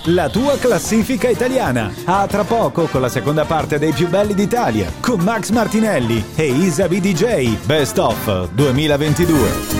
la tua classifica italiana. A tra poco con la seconda parte dei più belli d'Italia con Max Martinelli e Isa BDJ Best of 2022.